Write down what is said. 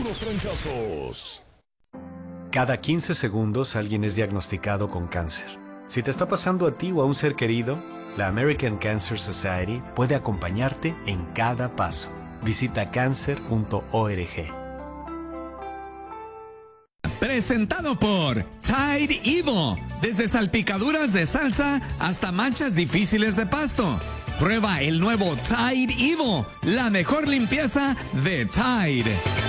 Puros trancazos. Cada 15 segundos alguien es diagnosticado con cáncer. Si te está pasando a ti o a un ser querido, la American Cancer Society puede acompañarte en cada paso. Visita cancer.org. Presentado por Tide Evo. Desde salpicaduras de salsa hasta manchas difíciles de pasto. Prueba el nuevo Tide Evo, la mejor limpieza de Tide.